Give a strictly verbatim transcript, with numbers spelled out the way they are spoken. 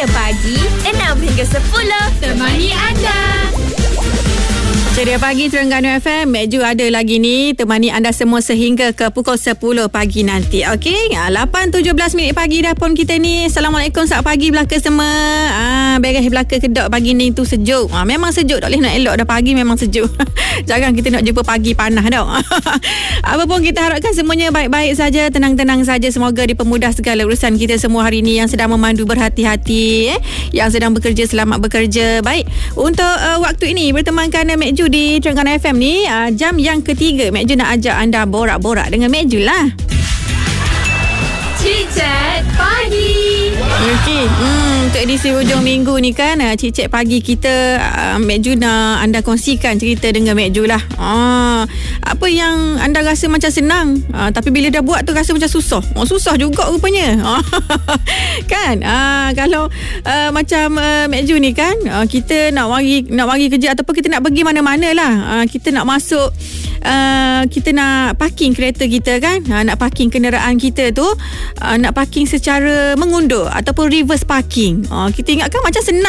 Ceria Pagi enam hingga sepuluh temani anda. Ceria Pagi Terengganu F M. Mek Ju ada lagi ni temani anda semua sehingga ke pukul sepuluh pagi nanti. Okey, lapan tujuh belas minit pagi dah pun kita ni. Assalamualaikum, selamat pagi belaka semua. Ah, beres belaka kedok pagi ni tu sejuk. Ah, memang sejuk, tak boleh nak elok dah, pagi memang sejuk. Jangan kita nak jumpa pagi panas dah. Apa pun kita harapkan semuanya baik-baik saja, tenang-tenang saja. Semoga dipermudah segala urusan kita semua hari ni. Yang sedang memandu berhati-hati, eh? Yang sedang bekerja selamat bekerja. Baik, untuk uh, waktu ini bertemankan Mek Ju di Terengganu F M ni, uh, jam yang ketiga Mek Ju nak ajak anda borak-borak dengan Mek Ju lah. Chit-chat Pagi. Okey, hmm, untuk edisi hujung minggu ni kan, uh, Chit-chat Pagi kita, uh, Mek Ju nak anda kongsikan cerita dengan Mek Ju lah. Ah, apa yang anda rasa macam senang, uh, tapi bila dah buat tu rasa macam susah. Oh, susah juga rupanya. Kan? Ah, kalau uh, macam uh, Mek Ju ni kan, uh, kita nak mari nak mari kerja ataupun kita nak pergi mana-mana lah. Uh, kita nak masuk, uh, kita nak parking kereta kita kan, uh, nak parking kenderaan kita tu, uh, nak parking secara mengundur ataupun reverse parking. Uh, kita ingatkan macam senang